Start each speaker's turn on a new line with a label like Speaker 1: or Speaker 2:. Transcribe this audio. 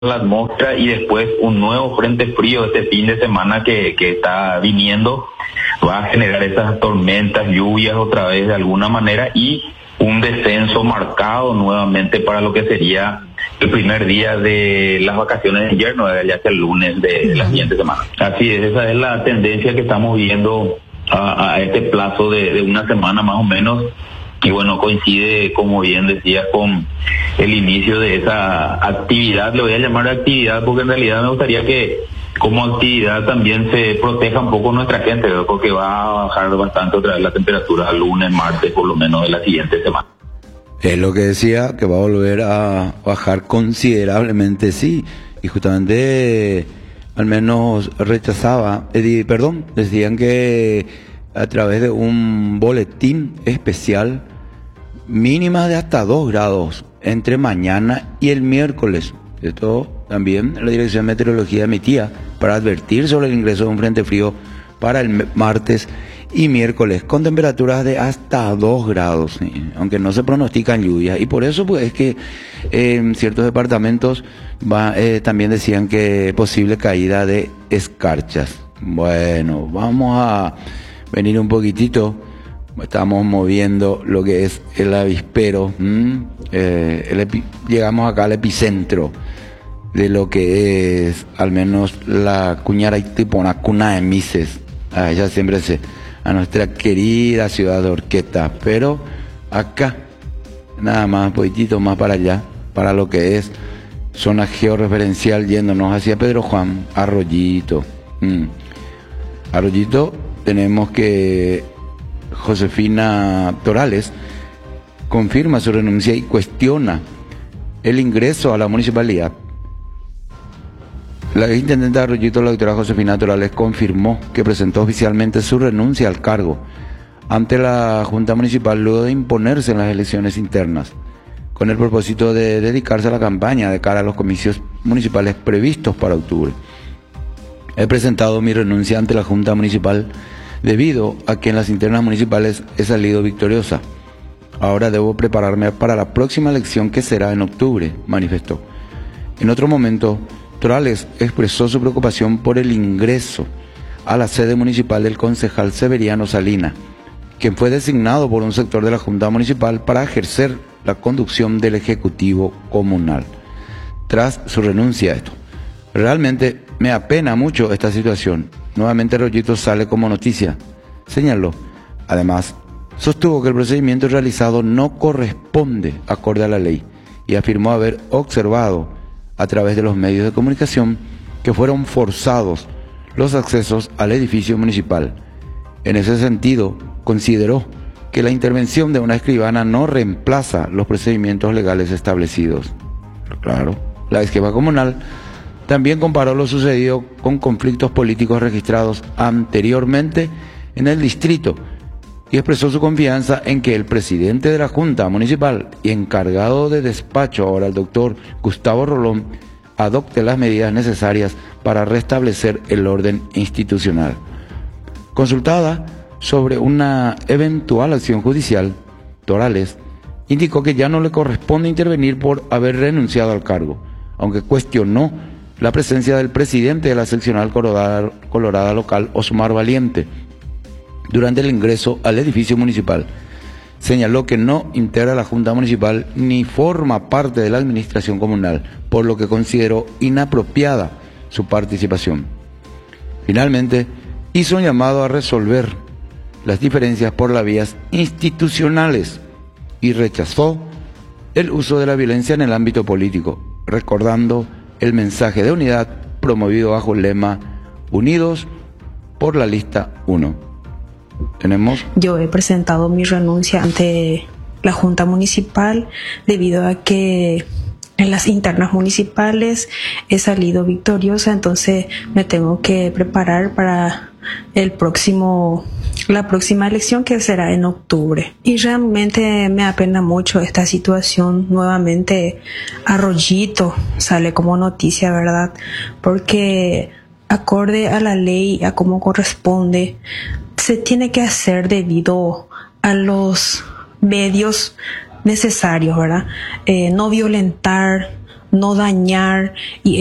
Speaker 1: la atmósfera y después un nuevo frente frío este fin de semana que está viniendo va a generar esas tormentas, lluvias otra vez de alguna manera y un descenso marcado nuevamente para lo que sería el primer día de las vacaciones de invierno, ya que el lunes de la siguiente semana. Así es, esa es la tendencia que estamos viendo a este plazo de una semana más o menos. Y bueno, coincide, como bien decía, con el inicio de esa actividad. Le voy a llamar actividad porque en realidad me gustaría que como actividad también se proteja un poco nuestra gente, ¿verdad? Porque va a bajar bastante otra vez la temperatura lunes, martes, por lo menos de la siguiente semana.
Speaker 2: Es lo que decía, que va a volver a bajar considerablemente, sí. Y justamente, al menos decían que a través de un boletín especial, mínimas de hasta 2 grados entre mañana y el miércoles. Esto también la Dirección de Meteorología emitía para advertir sobre el ingreso de un frente frío para el martes y miércoles, con temperaturas de hasta 2 grados, ¿sí? Aunque no se pronostican lluvias. Y por eso pues es que en ciertos departamentos también decían que posible caída de escarchas. Bueno, vamos a venir un poquitito. Estamos moviendo lo que es el avispero. Llegamos acá al epicentro de lo que es al menos la Cuñara y Tipona, cuna de Mises. Ella siempre a nuestra querida ciudad de Orqueta, pero acá, nada más, un poquitito más para allá, para lo que es zona georreferencial, yéndonos hacia Pedro Juan, Arroyito. Arroyito, tenemos que Josefina Torales confirma su renuncia y cuestiona el ingreso a la municipalidad. La intendente de Arroyito, la doctora Josefina Torales, confirmó que presentó oficialmente su renuncia al cargo ante la Junta Municipal luego de imponerse en las elecciones internas, con el propósito de dedicarse a la campaña de cara a los comicios municipales previstos para octubre. He presentado mi renuncia ante la Junta Municipal debido a que en las internas municipales he salido victoriosa. Ahora debo prepararme para la próxima elección que será en octubre, manifestó. En otro momento, Torales expresó su preocupación por el ingreso a la sede municipal del concejal Severiano Salina, quien fue designado por un sector de la Junta Municipal para ejercer la conducción del Ejecutivo Comunal. Tras su renuncia a esto, realmente me apena mucho esta situación. Nuevamente Arroyito sale como noticia, señaló. Además, sostuvo que el procedimiento realizado no corresponde acorde a la ley y afirmó haber observado a través de los medios de comunicación que fueron forzados los accesos al edificio municipal. En ese sentido, consideró que la intervención de una escribana no reemplaza los procedimientos legales establecidos. Claro, la esquema comunal también comparó lo sucedido con conflictos políticos registrados anteriormente en el distrito y expresó su confianza en que el presidente de la Junta Municipal y encargado de despacho, ahora el doctor Gustavo Rolón, adopte las medidas necesarias para restablecer el orden institucional. Consultada sobre una eventual acción judicial, Torales indicó que ya no le corresponde intervenir por haber renunciado al cargo, aunque cuestionó la presencia del presidente de la seccional colorada local, Osmar Valiente, durante el ingreso al edificio municipal. Señaló que no integra la Junta Municipal ni forma parte de la administración comunal, por lo que consideró inapropiada su participación. Finalmente, hizo un llamado a resolver las diferencias por las vías institucionales y rechazó el uso de la violencia en el ámbito político, recordando el mensaje de unidad promovido bajo el lema Unidos por la lista 1.
Speaker 3: Yo he presentado mi renuncia ante la Junta Municipal debido a que en las internas municipales he salido victoriosa, entonces me tengo que preparar para la próxima elección que será en octubre. Y realmente me apena mucho esta situación. Nuevamente Arroyito sale como noticia, ¿verdad? Porque acorde a la ley, a cómo corresponde, se tiene que hacer debido a los medios necesarios, ¿verdad? No violentar no dañar y